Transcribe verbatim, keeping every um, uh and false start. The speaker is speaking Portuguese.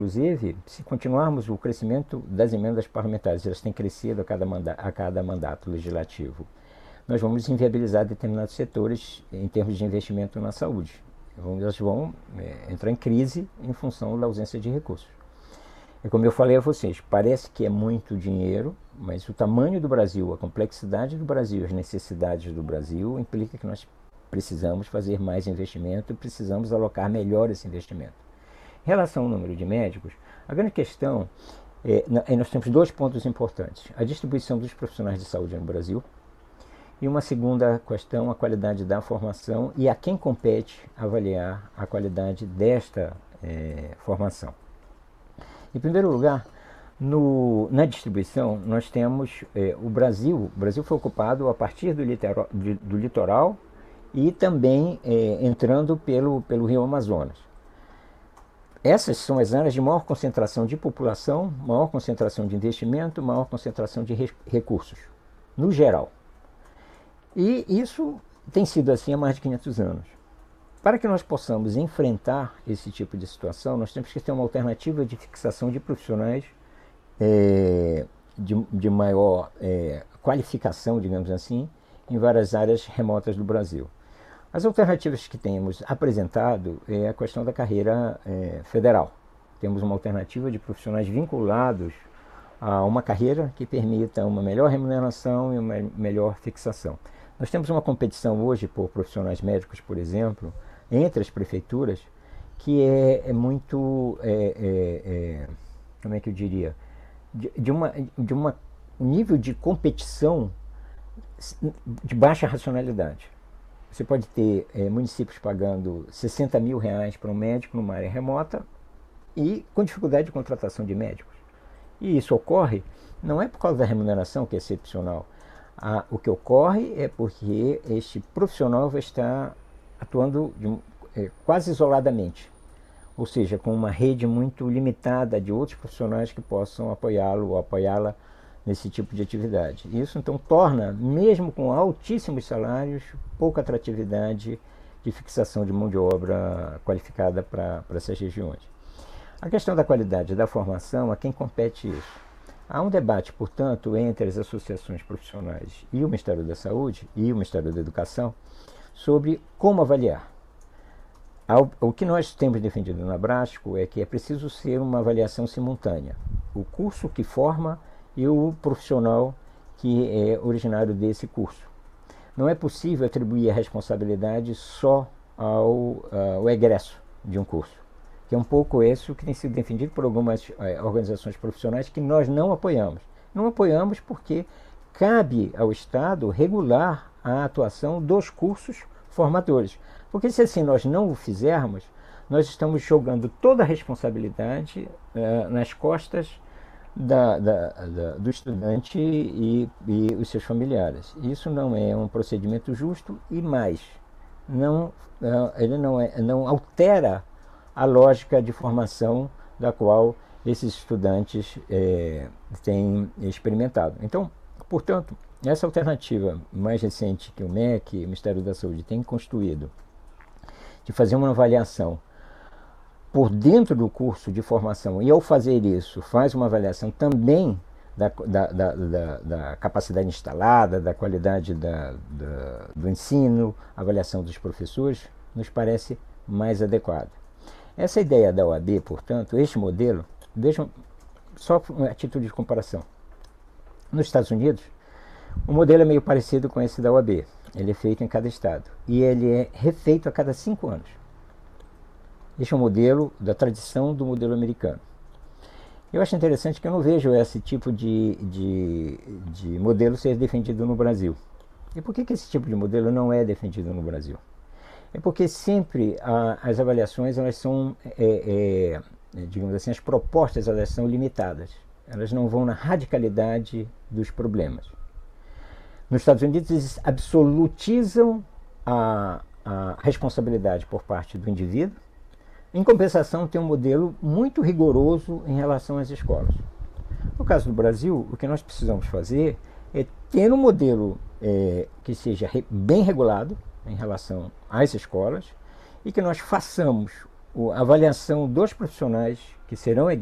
Inclusive, se continuarmos o crescimento das emendas parlamentares, elas têm crescido a cada, manda a cada mandato legislativo, nós vamos inviabilizar determinados setores em termos de investimento na saúde. Elas vão é, entrar em crise em função da ausência de recursos. E como eu falei a vocês, parece que é muito dinheiro, mas o tamanho do Brasil, a complexidade do Brasil, as necessidades do Brasil implica que nós precisamos fazer mais investimento e precisamos alocar melhor esse investimento. Em relação ao número de médicos, a grande questão é, nós temos dois pontos importantes: a distribuição dos profissionais de saúde no Brasil, e uma segunda questão, a qualidade da formação e a quem compete avaliar a qualidade desta é, formação. Em primeiro lugar, no, na distribuição, nós temos é, o Brasil. O Brasil foi ocupado a partir do litoral, de, do litoral e também é, entrando pelo, pelo Rio Amazonas. Essas são as áreas de maior concentração de população, maior concentração de investimento, maior concentração de re recursos, no geral. E isso tem sido assim há mais de quinhentos anos. Para que nós possamos enfrentar esse tipo de situação, nós temos que ter uma alternativa de fixação de profissionais é, de, de maior é, qualificação, digamos assim, em várias áreas remotas do Brasil. As alternativas que temos apresentado é a questão da carreira é, federal. Temos uma alternativa de profissionais vinculados a uma carreira que permita uma melhor remuneração e uma melhor fixação. Nós temos uma competição hoje por profissionais médicos, por exemplo, entre as prefeituras, que é, é muito, é, é, é, como é que eu diria, de, de, uma, de uma, um nível de competição de baixa racionalidade. Você pode ter é, municípios pagando sessenta mil reais para um médico numa área remota e com dificuldade de contratação de médicos. E isso ocorre não é por causa da remuneração, que é excepcional. Ah, o que ocorre é porque este profissional vai estar atuando de, é, quase isoladamente, ou seja, com uma rede muito limitada de outros profissionais que possam apoiá-lo ou apoiá-la nesse tipo de atividade. Isso então torna, mesmo com altíssimos salários, pouca atratividade de fixação de mão de obra qualificada para essas regiões. A questão da qualidade da formação, a quem compete isso? Há um debate, portanto, entre as associações profissionais e o Ministério da Saúde e o Ministério da Educação sobre como avaliar. O que nós temos defendido na Abrasco é que é preciso ser uma avaliação simultânea. O curso que forma e o profissional que é originário desse curso. Não é possível atribuir a responsabilidade só ao, ao egresso de um curso, que é um pouco isso que tem sido defendido por algumas é, organizações profissionais que nós não apoiamos. Não apoiamos porque cabe ao Estado regular a atuação dos cursos formadores. Porque se assim nós não o fizermos, nós estamos jogando toda a responsabilidade uh, nas costas Da, da, da, do estudante e, e os seus familiares. Isso não é um procedimento justo e mais, não, ele não, é, não altera a lógica de formação da qual esses estudantes é, têm experimentado. Então, portanto, essa alternativa mais recente que o M E C e o Ministério da Saúde têm construído, de fazer uma avaliação por dentro do curso de formação, e ao fazer isso faz uma avaliação também da, da, da, da, da capacidade instalada, da qualidade da, da, do ensino, avaliação dos professores, nos parece mais adequada. Essa ideia da O A B, portanto, este modelo, vejam só a título de comparação. Nos Estados Unidos, o modelo é meio parecido com esse da O A B. Ele é feito em cada estado e ele é refeito a cada cinco anos. Este é um modelo da tradição do modelo americano. Eu acho interessante que eu não vejo esse tipo de, de, de modelo ser defendido no Brasil. E por que, que esse tipo de modelo não é defendido no Brasil? É porque sempre a, as avaliações, elas são, é, é, digamos assim, as propostas elas são limitadas. Elas não vão na radicalidade dos problemas. Nos Estados Unidos, eles absolutizam a, a responsabilidade por parte do indivíduo. Em compensação, tem um modelo muito rigoroso em relação às escolas. No caso do Brasil, o que nós precisamos fazer é ter um modelo é, que seja re, bem regulado em relação às escolas e que nós façamos a avaliação dos profissionais que serão